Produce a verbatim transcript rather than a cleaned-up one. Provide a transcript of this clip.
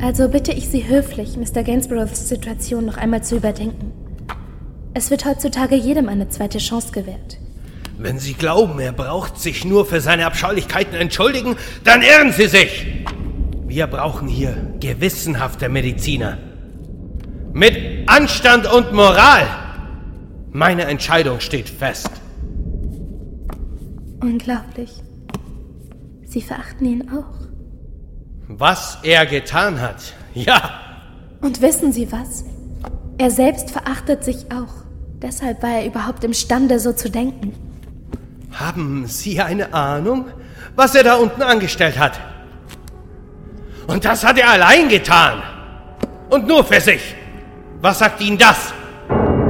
Also bitte ich Sie höflich, Mister Gainsboroughs Situation noch einmal zu überdenken. Es wird heutzutage jedem eine zweite Chance gewährt. Wenn Sie glauben, er braucht sich nur für seine Abscheulichkeiten entschuldigen, dann irren Sie sich! Wir brauchen hier gewissenhafte Mediziner. Mit Anstand und Moral! Meine Entscheidung steht fest. Unglaublich. Sie verachten ihn auch. Was er getan hat, ja. Und wissen Sie was? Er selbst verachtet sich auch. Deshalb war er überhaupt imstande, so zu denken. Haben Sie eine Ahnung, was er da unten angestellt hat? Und das hat er allein getan. Und nur für sich. Was sagt Ihnen das?